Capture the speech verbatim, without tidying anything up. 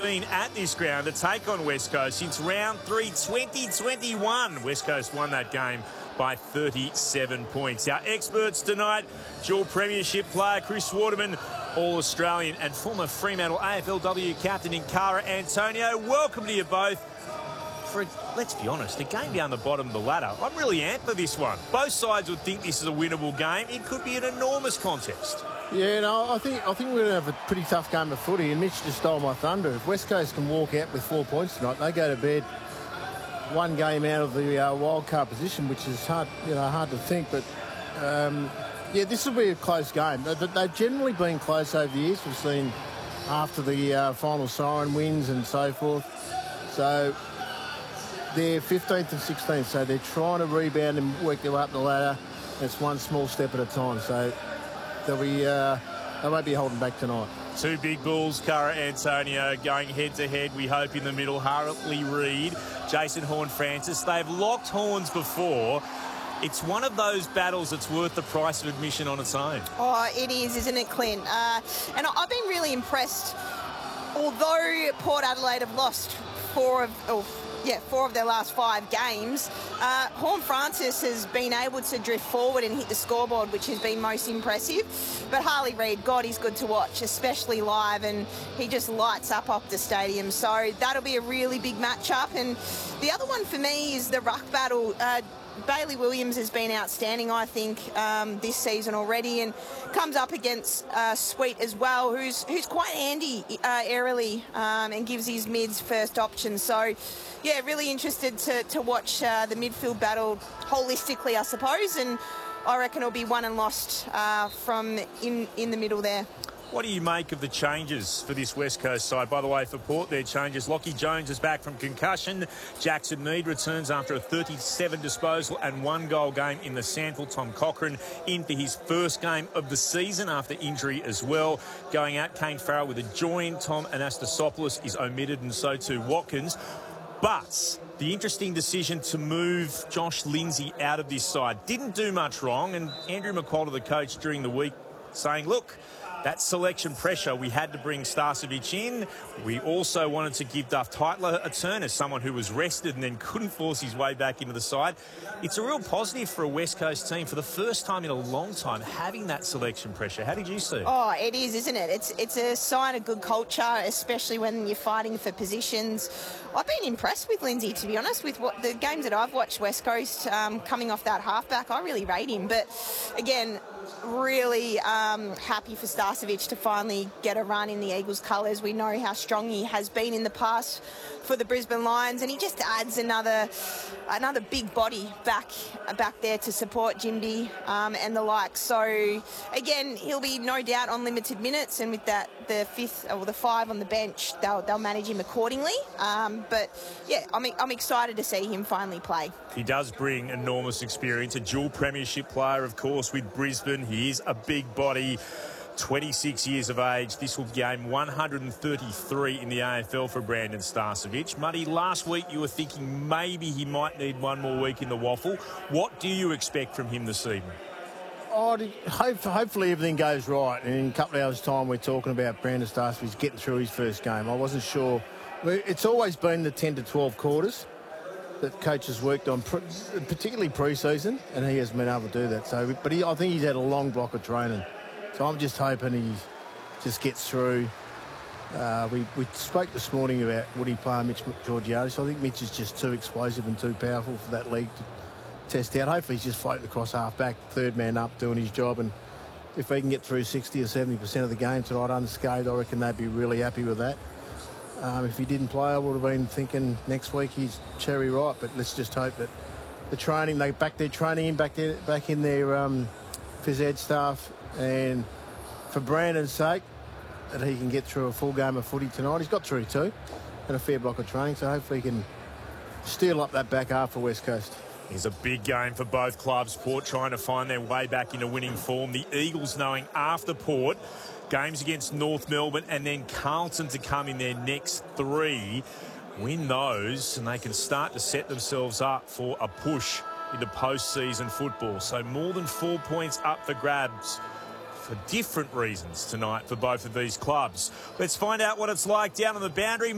been at this ground to take on West Coast since round three twenty twenty-one. West Coast won that game by thirty-seven points. Our experts tonight, dual premiership player Chris Waterman, All-Australian and former Fremantle A F L W captain Inkara Antonio. Welcome to you both. For, a, let's be honest, a game down the bottom of the ladder. I'm really amped for this one. Both sides would think this is a winnable game. It could be an enormous contest. Yeah, no, I think I think we're going to have a pretty tough game of footy, and Mitch just stole my thunder. If West Coast can walk out with four points tonight, they go to bed one game out of the uh, wild card position, which is hard, you know, hard to think. But um, yeah, this will be a close game. They, they've generally been close over the years. We've seen after the uh, final siren wins and so forth. So they're fifteenth and sixteenth, so they're trying to rebound and work their way up the ladder. It's one small step at a time. So they'll be, uh, they won't be holding back tonight. Two big bulls, Cara Antonio, going head-to-head, we hope, in the middle. Hartley Reid, Jason Horne-Francis. They've locked horns before. It's one of those battles that's worth the price of admission on its own. Oh, it is, isn't it, Clint? Uh, and I've been really impressed. Although Port Adelaide have lost four of... Oh, Yeah, four of their last five games. Uh, Horne-Francis has been able to drift forward and hit the scoreboard, which has been most impressive. But Hartley Reid, God, he's good to watch, especially live, and he just lights up off the stadium. So that'll be a really big matchup. And the other one for me is the ruck battle. Uh, Bailey Williams has been outstanding, I think, um, this season already, and comes up against uh, Sweet as well, who's who's quite handy uh, aerially um, and gives his mids first option. So, yeah, really interested to, to watch uh, the midfield battle holistically, I suppose, and I reckon it'll be won and lost uh, from in, in the middle there. What do you make of the changes for this West Coast side? By the way, for Port, their changes. Lockie Jones is back from concussion. Jackson Mead returns after a thirty-seven disposal and one goal game in the Sandford. Tom Cochrane in for his first game of the season after injury as well. Going out, Kane Farrell with a join. Tom Anastasopoulos is omitted, and so too Watkins. But the interesting decision to move Josh Lindsay out of this side didn't do much wrong, and Andrew McQualter, the coach, during the week saying, look, that selection pressure, we had to bring Starcevic in. We also wanted to give Duff Tytler a turn as someone who was rested and then couldn't force his way back into the side. It's a real positive for a West Coast team for the first time in a long time having that selection pressure. How did you see it? Oh, it is, isn't it? It's it's a sign of good culture, especially when you're fighting for positions. I've been impressed with Lindsay, to be honest, with what the games that I've watched West Coast um, coming off that halfback. I really rate him. But again, really um, happy for Starcevic to finally get a run in the Eagles colours. We know how strong he has been in the past for the Brisbane Lions, and he just adds another another big body back back there to support Jimby um, and the like. So again, he'll be no doubt on limited minutes, and with that the fifth or the five on the bench, they'll they'll manage him accordingly. Um, but yeah, I'm I'm excited to see him finally play. He does bring enormous experience, a dual premiership player, of course, with Brisbane. He is a big body. twenty-six years of age. This will game one hundred thirty-three in the A F L for Brandon Starcevic. Muddy, last week you were thinking maybe he might need one more week in the waffle. What do you expect from him this evening? Oh, hope, hopefully everything goes right. And in a couple of hours' time, we're talking about Brandon Starcevic getting through his first game. I wasn't sure. It's always been the ten to twelve quarters that coaches worked on, particularly pre-season, and he hasn't been able to do that. So, but he, I think he's had a long block of training. So I'm just hoping he just gets through. Uh, we, we spoke this morning about would he play Mitch Georgiades. I think Mitch is just too explosive and too powerful for that league to test out. Hopefully he's just floating across half-back, third man up, doing his job. And if he can get through sixty or seventy percent of the game tonight unscathed, I reckon they'd be really happy with that. Um, if he didn't play, I would have been thinking next week he's cherry ripe. But let's just hope that the training, they back their training in, back, there, back in their um, phys ed staff. And for Brandon's sake, that he can get through a full game of footy tonight. He's got through two and a fair block of training, so hopefully he can steal up that back half for West Coast. It's a big game for both clubs. Port trying to find their way back into winning form. The Eagles knowing after Port, games against North Melbourne and then Carlton to come in their next three. Win those and they can start to set themselves up for a push into postseason football. So more than four points up for grabs for different reasons tonight for both of these clubs. Let's find out what it's like down on the boundary.